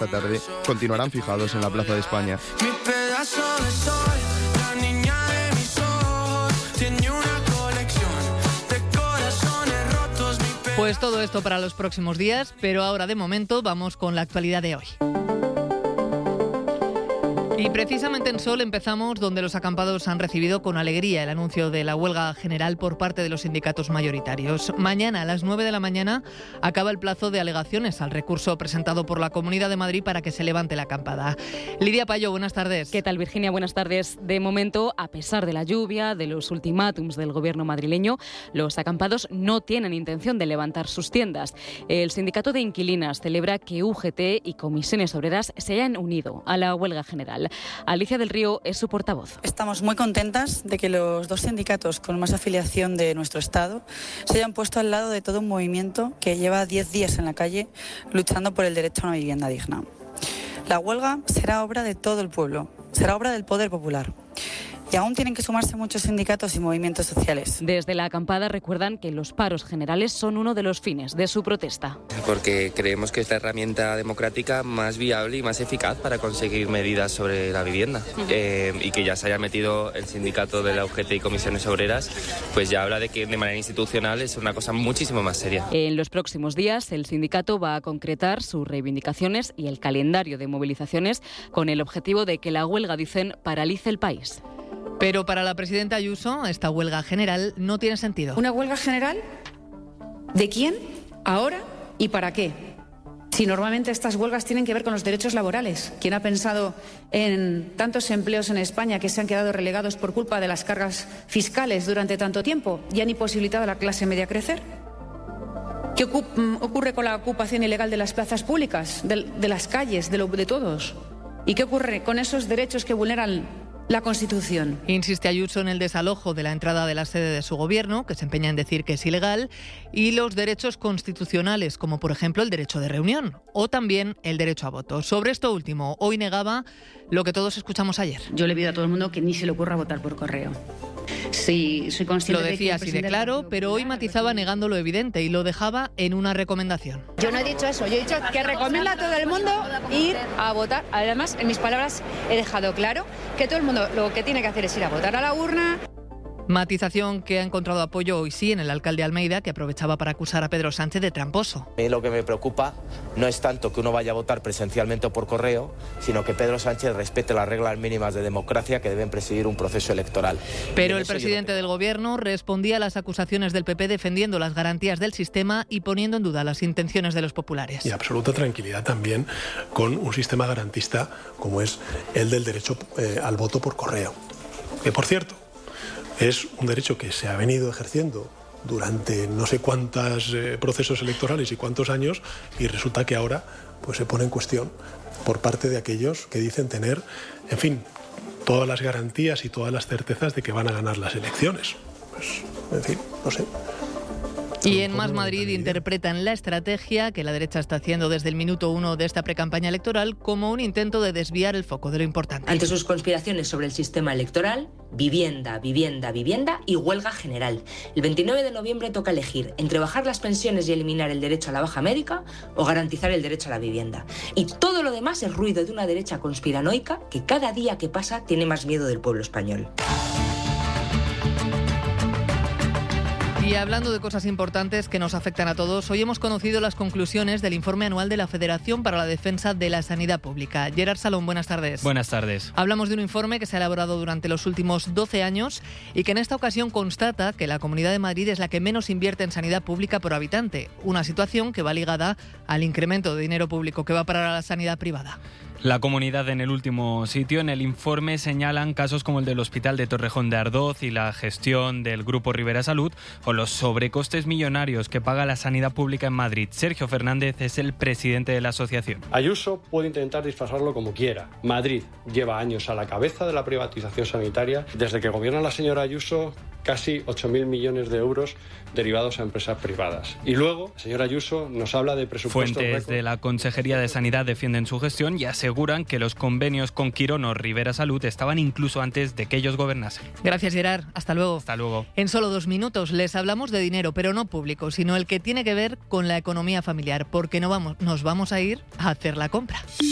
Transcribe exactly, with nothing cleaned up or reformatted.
esta tarde continuarán fijados en la Plaza de España. Mi pedazo de sol, la niña de mis ojos, tiene una colección de corazones rotos. Mi pedazo... Pues todo esto para los próximos días, pero ahora de momento vamos con la actualidad de hoy. Y precisamente en Sol empezamos donde los acampados han recibido con alegría el anuncio de la huelga general por parte de los sindicatos mayoritarios. Mañana a las nueve de la mañana acaba el plazo de alegaciones al recurso presentado por la Comunidad de Madrid para que se levante la acampada. Lidia Payo, buenas tardes. ¿Qué tal, Virginia? Buenas tardes. De momento, a pesar de la lluvia, de los ultimátums del gobierno madrileño, los acampados no tienen intención de levantar sus tiendas. El sindicato de inquilinas celebra que U G T y comisiones obreras se hayan unido a la huelga general. Alicia del Río es su portavoz. Estamos muy contentas de que los dos sindicatos con más afiliación de nuestro Estado se hayan puesto al lado de todo un movimiento que lleva diez días en la calle luchando por el derecho a una vivienda digna. La huelga será obra de todo el pueblo, será obra del poder popular. Y aún tienen que sumarse muchos sindicatos y movimientos sociales. Desde la acampada recuerdan que los paros generales son uno de los fines de su protesta. Porque creemos que es la herramienta democrática más viable y más eficaz para conseguir medidas sobre la vivienda. Uh-huh. Eh, y que ya se haya metido el sindicato de la U G T y comisiones obreras, pues ya habla de que de manera institucional es una cosa muchísimo más seria. En los próximos días el sindicato va a concretar sus reivindicaciones y el calendario de movilizaciones con el objetivo de que la huelga, dicen, paralice el país. Pero para la presidenta Ayuso, esta huelga general no tiene sentido. ¿Una huelga general? ¿De quién? ¿Ahora? ¿Y para qué? Si normalmente estas huelgas tienen que ver con los derechos laborales. ¿Quién ha pensado en tantos empleos en España que se han quedado relegados por culpa de las cargas fiscales durante tanto tiempo y han imposibilitado a la clase media crecer? ¿Qué ocurre con la ocupación ilegal de las plazas públicas, de, de las calles, de, lo, de todos? ¿Y qué ocurre con esos derechos que vulneran la Constitución? Insiste Ayuso en el desalojo de la entrada de la sede de su gobierno, que se empeña en decir que es ilegal, y los derechos constitucionales, como por ejemplo el derecho de reunión o también el derecho a voto. Sobre esto último, hoy negaba lo que todos escuchamos ayer. Yo le pido a todo el mundo que ni se le ocurra votar por correo. Sí, soy consciente lo decía de que así de claro, pero hoy matizaba negando lo evidente y lo dejaba en una recomendación. Yo no he dicho eso, yo he dicho que recomiendo a todo el mundo ir a votar. Además, en mis palabras he dejado claro que todo el mundo lo que tiene que hacer es ir a votar a la urna. Matización que ha encontrado apoyo hoy sí en el alcalde Almeida, que aprovechaba para acusar a Pedro Sánchez de tramposo. A mí lo que me preocupa no es tanto que uno vaya a votar presencialmente o por correo, sino que Pedro Sánchez respete las reglas mínimas de democracia que deben presidir un proceso electoral. Pero el presidente del gobierno respondía a las acusaciones del P P defendiendo las garantías del sistema y poniendo en duda las intenciones de los populares. Y absoluta tranquilidad también con un sistema garantista como es el del derecho eh, al voto por correo. Que, por cierto, es un derecho que se ha venido ejerciendo durante no sé cuántos eh, procesos electorales y cuántos años, y resulta que ahora pues, se pone en cuestión por parte de aquellos que dicen tener, en fin, todas las garantías y todas las certezas de que van a ganar las elecciones. Pues, en fin, no sé. Y en Más Madrid interpretan la estrategia que la derecha está haciendo desde el minuto uno de esta precampaña electoral como un intento de desviar el foco de lo importante. Ante sus conspiraciones sobre el sistema electoral, vivienda, vivienda, vivienda y huelga general. El veintinueve de noviembre toca elegir entre bajar las pensiones y eliminar el derecho a la baja médica o garantizar el derecho a la vivienda. Y todo lo demás es ruido de una derecha conspiranoica que cada día que pasa tiene más miedo del pueblo español. Y hablando de cosas importantes que nos afectan a todos, hoy hemos conocido las conclusiones del informe anual de la Federación para la Defensa de la Sanidad Pública. Gerard Salón, buenas tardes. Buenas tardes. Hablamos de un informe que se ha elaborado durante los últimos doce años y que en esta ocasión constata que la Comunidad de Madrid es la que menos invierte en sanidad pública por habitante, una situación que va ligada al incremento de dinero público que va para la sanidad privada. La comunidad en el último sitio. En el informe señalan casos como el del Hospital de Torrejón de Ardoz y la gestión del Grupo Rivera Salud o los sobrecostes millonarios que paga la sanidad pública en Madrid. Sergio Fernández es el presidente de la asociación. Ayuso puede intentar disfrazarlo como quiera. Madrid lleva años a la cabeza de la privatización sanitaria. Desde que gobierna la señora Ayuso, casi ocho mil millones de euros derivados a empresas privadas. Y luego, la señora Ayuso nos habla de presupuestos... Fuentes récord. de la Consejería de Sanidad defienden su gestión y aseguran que los convenios con Quirón o Rivera Salud estaban incluso antes de que ellos gobernasen. Gracias, Gerard. Hasta luego. Hasta luego. En solo dos minutos les hablamos de dinero, pero no público, sino el que tiene que ver con la economía familiar, porque no vamos, nos vamos a ir a hacer la compra.